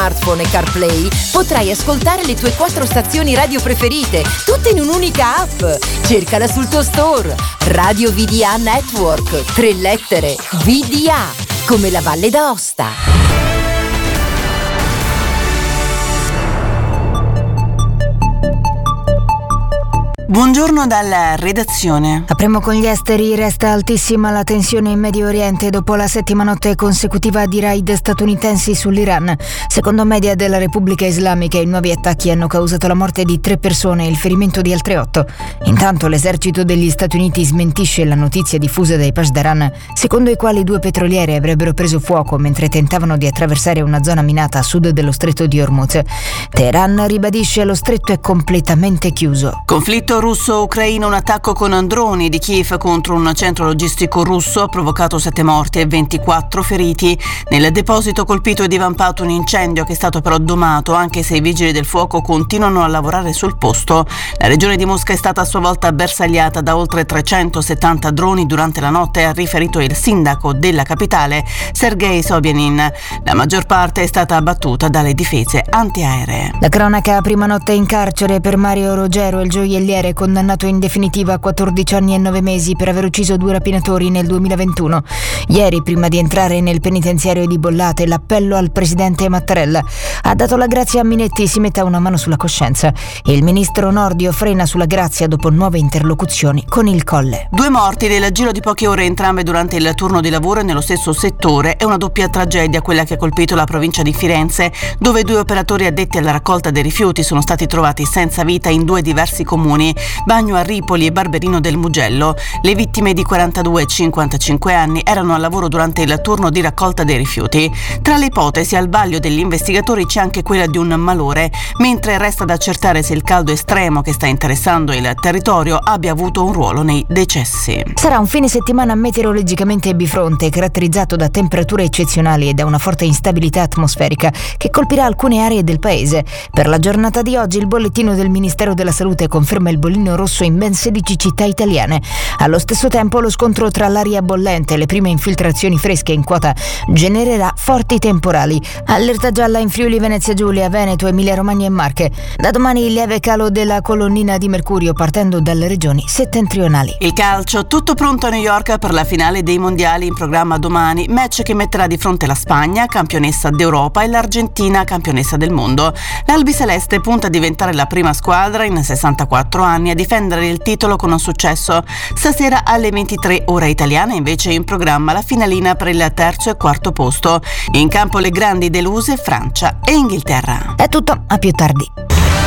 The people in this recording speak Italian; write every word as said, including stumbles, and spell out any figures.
smartphone e CarPlay potrai ascoltare le tue quattro stazioni radio preferite, tutte in un'unica app. Cercala sul tuo store. Radio V D A Network. Tre lettere. V D A. Come la Valle d'Aosta. Buongiorno dalla redazione. Apriamo con gli esteri. Resta altissima la tensione in Medio Oriente dopo la settima notte consecutiva di raid statunitensi sull'Iran. Secondo media della Repubblica Islamica, i nuovi attacchi hanno causato la morte di tre persone e il ferimento di altre otto. Intanto l'esercito degli Stati Uniti smentisce la notizia diffusa dai Pasdaran, secondo i quali due petroliere avrebbero preso fuoco mentre tentavano di attraversare una zona minata a sud dello stretto di Hormuz. Teheran ribadisce lo stretto è completamente chiuso. Conflitto russo-ucraino, un attacco con droni di Kiev contro un centro logistico russo ha provocato sette morti e ventiquattro feriti. Nel deposito colpito è divampato un incendio che è stato però domato, anche se i vigili del fuoco continuano a lavorare sul posto. La regione di Mosca è stata a sua volta bersagliata da oltre trecentosettanta droni durante la notte, ha riferito il sindaco della capitale, Sergei Sobyanin. La maggior parte è stata abbattuta dalle difese antiaeree. La cronaca: prima notte in carcere per Mario Rogero, il gioielliere condannato in definitiva a quattordici anni e nove mesi per aver ucciso due rapinatori nel duemilaventuno. Ieri, prima di entrare nel penitenziario di Bollate, l'appello al presidente Mattarella. Ha dato la grazia a Minetti, si metta una mano sulla coscienza. Il ministro Nordio frena sulla grazia dopo nuove interlocuzioni con il Colle. Due morti nel giro di poche ore, entrambe durante il turno di lavoro e nello stesso settore. È una doppia tragedia quella che ha colpito la provincia di Firenze, dove due operatori addetti alla raccolta dei rifiuti sono stati trovati senza vita in due diversi comuni, Bagno a Ripoli e Barberino del Mugello. Le vittime di quarantadue e cinquantacinque anni erano al lavoro durante il turno di raccolta dei rifiuti. Tra le ipotesi al vaglio degli investigatori c'è anche quella di un malore, mentre resta da accertare se il caldo estremo che sta interessando il territorio abbia avuto un ruolo nei decessi. Sarà un fine settimana meteorologicamente bifronte, caratterizzato da temperature eccezionali e da una forte instabilità atmosferica che colpirà alcune aree del paese. Per la giornata di oggi il bollettino del Ministero della Salute conferma il bollino rosso in ben sedici città italiane. Allo stesso tempo lo scontro tra l'aria bollente e le prime infiltrazioni fresche in quota genererà forti temporali. Allerta gialla in Friuli, Venezia Giulia, Veneto, Emilia Romagna e Marche. Da domani il lieve calo della colonnina di mercurio partendo dalle regioni settentrionali. Il calcio: tutto pronto a New York per la finale dei mondiali in programma domani, match che metterà di fronte la Spagna, campionessa d'Europa, e l'Argentina, campionessa del mondo. L'Albiceleste punta a diventare la prima squadra in sessantaquattro anni a difendere il titolo con un successo. Stasera alle ventitré ora italiana invece in programma la finalina per il terzo e quarto posto. In campo le grandi deluse Francia e Inghilterra. È tutto, a più tardi.